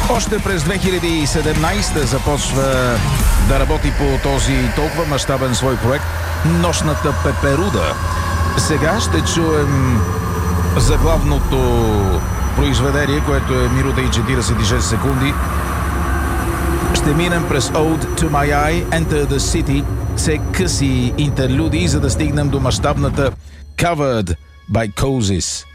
Още през 2017 започва да работи по този толкова мащабен свой проект "Нощната пеперуда". Сега ще чуем заглавното произведение, което е минута и 46 секунди. Ще минем през Ode to My Eye, Enter the City, все къси интерлюдии, за да стигнем до мащабната Covered by Cozies.